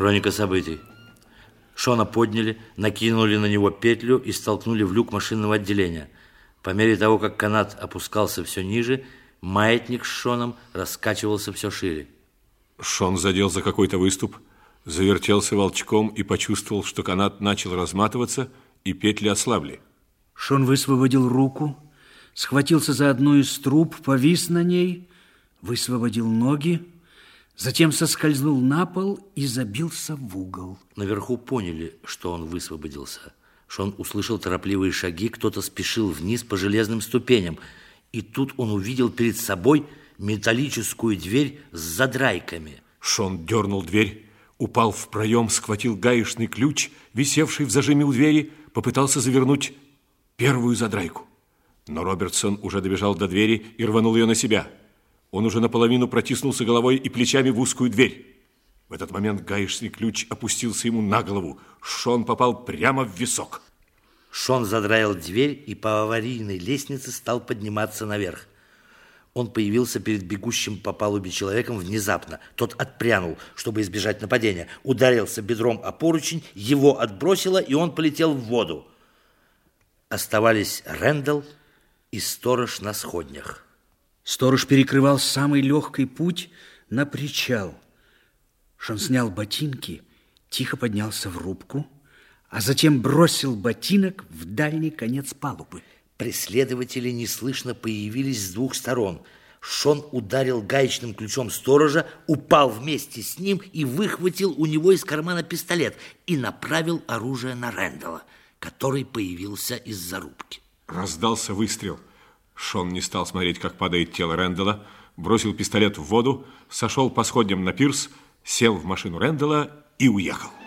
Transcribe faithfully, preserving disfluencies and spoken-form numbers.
Хроника событий. Шона подняли, накинули на него петлю и столкнули в люк машинного отделения. По мере того, как канат опускался все ниже, маятник с Шоном раскачивался все шире. Шон задел за какой-то выступ, завертелся волчком и почувствовал, что канат начал разматываться, и петли ослабли. Шон высвободил руку, схватился за одну из труб, повис на ней, высвободил ноги, затем соскользнул на пол и забился в угол. Наверху поняли, что он высвободился. Шон услышал торопливые шаги, кто-то спешил вниз по железным ступеням. И тут он увидел перед собой металлическую дверь с задрайками. Шон дернул дверь, упал в проем, схватил гаечный ключ, висевший в зажиме у двери, попытался завернуть первую задрайку. Но Робертсон уже добежал до двери и рванул ее на себя. Он уже наполовину протиснулся головой и плечами в узкую дверь. В этот момент гаечный ключ опустился ему на голову. Шон попал прямо в висок. Шон задраил дверь и по аварийной лестнице стал подниматься наверх. Он появился перед бегущим по палубе человеком внезапно. Тот отпрянул, чтобы избежать нападения. Ударился бедром о поручень, его отбросило, и он полетел в воду. Оставались Рэндалл и сторож на сходнях. Сторож перекрывал самый легкий путь на причал. Шон снял ботинки, тихо поднялся в рубку, а затем бросил ботинок в дальний конец палубы. Преследователи неслышно появились с двух сторон. Шон ударил гаечным ключом сторожа, упал вместе с ним и выхватил у него из кармана пистолет и направил оружие на Рэндалла, который появился из-за рубки. Раздался выстрел. Шон не стал смотреть, как падает тело Рэндалла, бросил пистолет в воду, сошел по сходням на пирс, сел в машину Рэндалла и уехал.